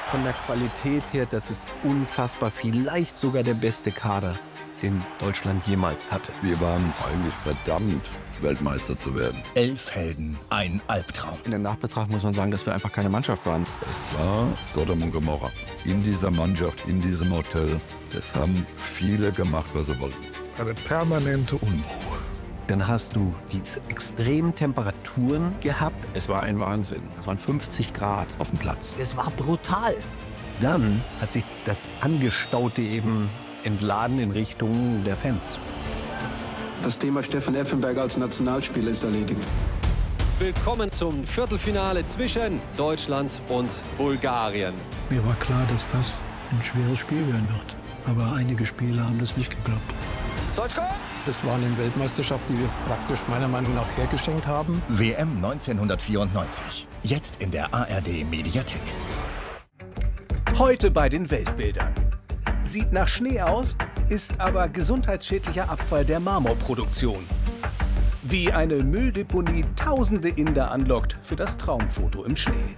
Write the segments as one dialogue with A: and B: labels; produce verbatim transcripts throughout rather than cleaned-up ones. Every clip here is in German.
A: Von der Qualität her, das ist unfassbar. Vielleicht sogar der beste Kader, den Deutschland jemals hatte.
B: Wir waren eigentlich verdammt, Weltmeister zu werden.
C: Elf Helden, ein Albtraum.
A: In der Nachbetrachtung muss man sagen, dass wir einfach keine Mannschaft waren.
B: Es war Sodom und Gomorra. In dieser Mannschaft, in diesem Hotel, das haben viele gemacht, was sie wollten.
D: Eine permanente Unruhe.
A: Dann hast du diese extremen Temperaturen gehabt. Es war ein Wahnsinn. Es waren fünfzig Grad auf dem Platz.
E: Das war brutal.
A: Dann hat sich das Angestaute eben entladen in Richtung der Fans.
F: Das Thema Stefan Effenberg als Nationalspieler ist erledigt.
G: Willkommen zum Viertelfinale zwischen Deutschland und Bulgarien.
H: Mir war klar, dass das ein schweres Spiel werden wird. Aber einige Spieler haben das nicht geglaubt.
D: Das war eine Weltmeisterschaft, die wir praktisch meiner Meinung nach hergeschenkt haben.
C: W M neunzehnhundertvierundneunzig. Jetzt in der A R D-Mediathek. Heute bei den Weltbildern. Sieht nach Schnee aus, ist aber gesundheitsschädlicher Abfall der Marmorproduktion. Wie eine Mülldeponie tausende Inder anlockt für das Traumfoto im Schnee.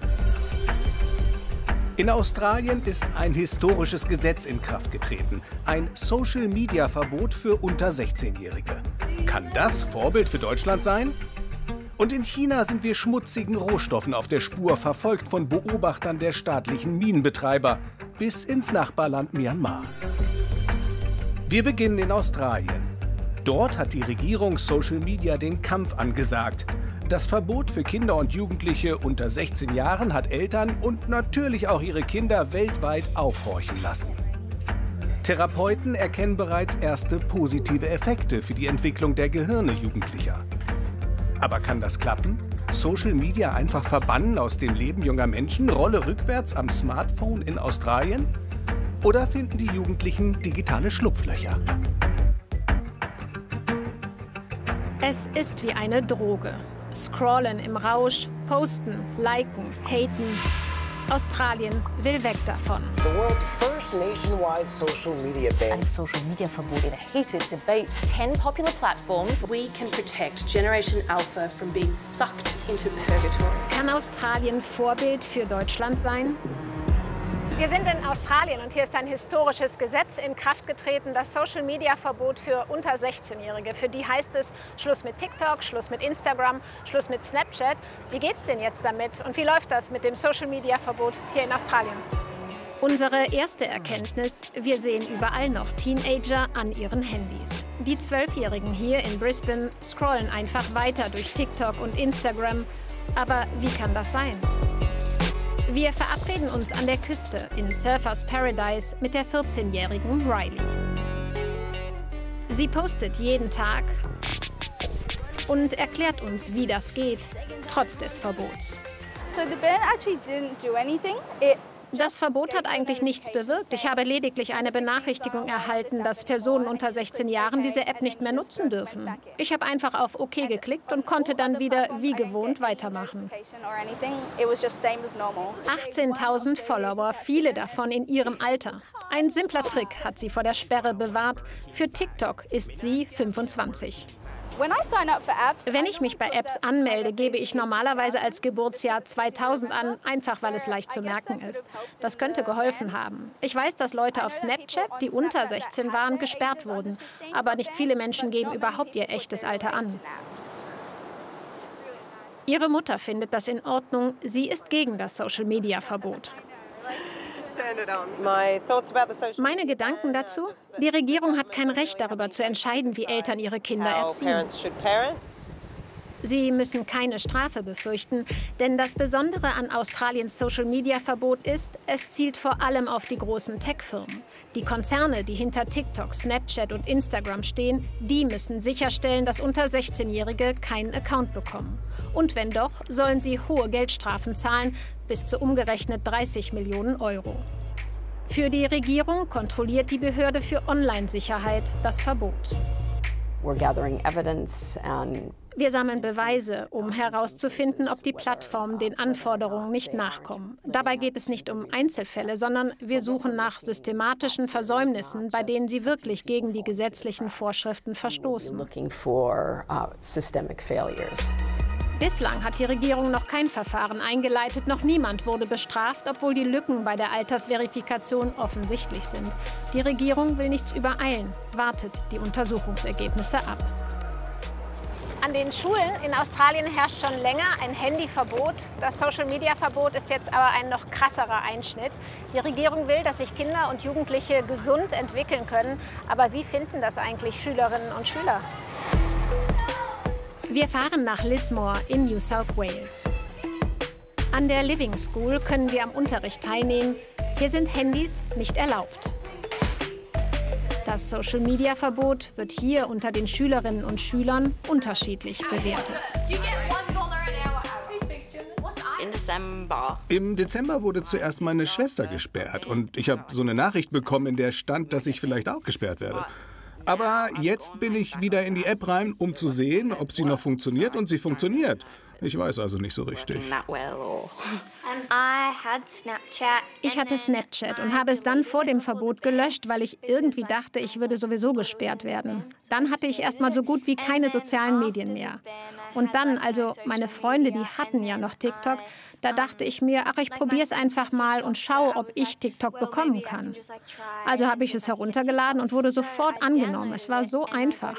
C: In Australien ist ein historisches Gesetz in Kraft getreten. Ein Social-Media-Verbot für unter sechzehnjährige. Kann das Vorbild für Deutschland sein? Und in China sind wir schmutzigen Rohstoffen auf der Spur, verfolgt von Beobachtern der staatlichen Minenbetreiber bis ins Nachbarland Myanmar. Wir beginnen in Australien. Dort hat die Regierung Social Media den Kampf angesagt. Das Verbot für Kinder und Jugendliche unter sechzehn Jahren hat Eltern und natürlich auch ihre Kinder weltweit aufhorchen lassen. Therapeuten erkennen bereits erste positive Effekte für die Entwicklung der Gehirne Jugendlicher. Aber kann das klappen? Social Media einfach verbannen aus dem Leben junger Menschen, Rolle rückwärts am Smartphone in Australien? Oder finden die Jugendlichen digitale Schlupflöcher?
I: Es ist wie eine Droge. Scrollen im Rausch, posten, liken, haten. Australien will weg davon.
J: The world's first nationwide social media ban.
K: Ein Social Media Verbot in a heated debate.
L: Ten popular platforms. We can protect Generation Alpha from being sucked into purgatory.
I: Kann Australien Vorbild für Deutschland sein?
M: Wir sind in Australien und hier ist ein historisches Gesetz in Kraft getreten, das Social-Media-Verbot für unter sechzehnjährige. Für die heißt es Schluss mit TikTok, Schluss mit Instagram, Schluss mit Snapchat. Wie geht's denn jetzt damit und wie läuft das mit dem Social-Media-Verbot hier in Australien?
I: Unsere erste Erkenntnis: Wir sehen überall noch Teenager an ihren Handys. Die Zwölfjährigen hier in Brisbane scrollen einfach weiter durch TikTok und Instagram. Aber wie kann das sein? Wir verabreden uns an der Küste in Surfers Paradise mit der vierzehnjährigen Riley. Sie postet jeden Tag und erklärt uns, wie das geht, trotz des Verbots.
N: So the ban actually didn't do anything. It
I: Das Verbot hat eigentlich nichts bewirkt. Ich habe lediglich eine Benachrichtigung erhalten, dass Personen unter sechzehn Jahren diese App nicht mehr nutzen dürfen. Ich habe einfach auf OK geklickt und konnte dann wieder wie gewohnt weitermachen. achtzehntausend Follower, viele davon in ihrem Alter. Ein simpler Trick hat sie vor der Sperre bewahrt. Für TikTok ist sie fünfundzwanzig. Wenn ich mich bei Apps anmelde, gebe ich normalerweise als Geburtsjahr zweitausend an, einfach weil es leicht zu merken ist. Das könnte geholfen haben. Ich weiß, dass Leute auf Snapchat, die unter sechzehn waren, gesperrt wurden. Aber nicht viele Menschen geben überhaupt ihr echtes Alter an. Ihre Mutter findet das in Ordnung. Sie ist gegen das Social-Media-Verbot. Meine Gedanken dazu? Die Regierung hat kein Recht darüber zu entscheiden, wie Eltern ihre Kinder erziehen. Sie müssen keine Strafe befürchten, denn das Besondere an Australiens Social-Media-Verbot ist, es zielt vor allem auf die großen Tech-Firmen. Die Konzerne, die hinter TikTok, Snapchat und Instagram stehen, die müssen sicherstellen, dass unter sechzehnjährige keinen Account bekommen. Und wenn doch, sollen sie hohe Geldstrafen zahlen, bis zu umgerechnet dreißig Millionen Euro. Für die Regierung kontrolliert die Behörde für Online-Sicherheit das Verbot. Wir sammeln Beweise, um herauszufinden, ob die Plattformen den Anforderungen nicht nachkommen. Dabei geht es nicht um Einzelfälle, sondern wir suchen nach systematischen Versäumnissen, bei denen sie wirklich gegen die gesetzlichen Vorschriften verstoßen. Bislang hat die Regierung noch kein Verfahren eingeleitet, noch niemand wurde bestraft, obwohl die Lücken bei der Altersverifikation offensichtlich sind. Die Regierung will nichts übereilen, wartet die Untersuchungsergebnisse ab.
M: An den Schulen in Australien herrscht schon länger ein Handyverbot. Das Social-Media-Verbot ist jetzt aber ein noch krasserer Einschnitt. Die Regierung will, dass sich Kinder und Jugendliche gesund entwickeln können. Aber wie finden das eigentlich Schülerinnen und Schüler?
I: Wir fahren nach Lismore in New South Wales. An der Living School können wir am Unterricht teilnehmen. Hier sind Handys nicht erlaubt. Das Social-Media-Verbot wird hier unter den Schülerinnen und Schülern unterschiedlich bewertet.
C: Im Dezember wurde zuerst meine Schwester gesperrt und ich habe so eine Nachricht bekommen, in der stand, dass ich vielleicht auch gesperrt werde. Aber jetzt bin ich wieder in die App rein, um zu sehen, ob sie noch funktioniert, und sie funktioniert. Ich weiß also nicht so richtig.
I: Ich hatte Snapchat und habe es dann vor dem Verbot gelöscht, weil ich irgendwie dachte, ich würde sowieso gesperrt werden. Dann hatte ich erst mal so gut wie keine sozialen Medien mehr. Und dann, also meine Freunde, die hatten ja noch TikTok, da dachte ich mir, ach, ich probiere es einfach mal und schaue, ob ich TikTok bekommen kann. Also habe ich es heruntergeladen und wurde sofort angenommen. Es war so einfach.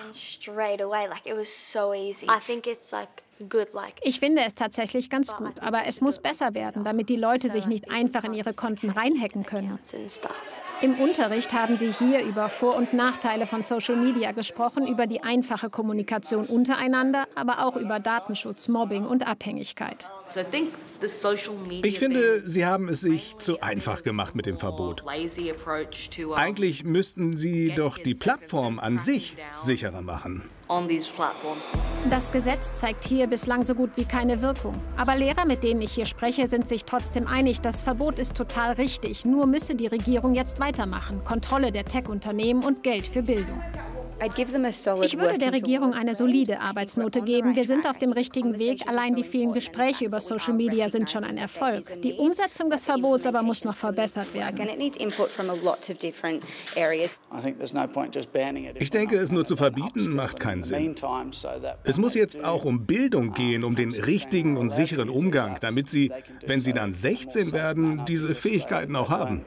I: Ich finde es tatsächlich ganz gut, aber es muss besser werden, damit die Leute sich nicht einfach in ihre Konten reinhacken können. Im Unterricht haben sie hier über Vor- und Nachteile von Social Media gesprochen, über die einfache Kommunikation untereinander, aber auch über Datenschutz, Mobbing und Abhängigkeit.
C: Ich finde, sie haben es sich zu einfach gemacht mit dem Verbot. Eigentlich müssten sie doch die Plattform an sich sicherer machen.
I: Das Gesetz zeigt hier bislang so gut wie keine Wirkung. Aber Lehrer, mit denen ich hier spreche, sind sich trotzdem einig, das Verbot ist total richtig. Nur müsse die Regierung jetzt weitermachen. Kontrolle der Tech-Unternehmen und Geld für Bildung. Ich würde der Regierung eine solide Arbeitsnote geben. Wir sind auf dem richtigen Weg. Allein die vielen Gespräche über Social Media sind schon ein Erfolg. Die Umsetzung des Verbots aber muss noch verbessert werden.
C: Ich denke, es nur zu verbieten, macht keinen Sinn. Es muss jetzt auch um Bildung gehen, um den richtigen und sicheren Umgang, damit sie, wenn sie dann sechzehn werden, diese Fähigkeiten auch haben.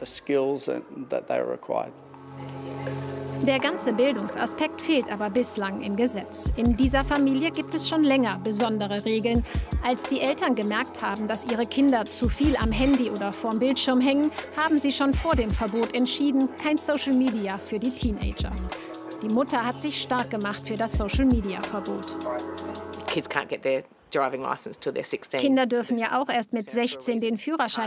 I: Der ganze Bildungsaspekt fehlt aber bislang im Gesetz. In dieser Familie gibt es schon länger besondere Regeln. Als die Eltern gemerkt haben, dass ihre Kinder zu viel am Handy oder vorm Bildschirm hängen, haben sie schon vor dem Verbot entschieden, kein Social Media für die Teenager. Die Mutter hat sich stark gemacht für das Social Media Verbot. Kinder dürfen ja auch erst mit sechzehn den Führerschein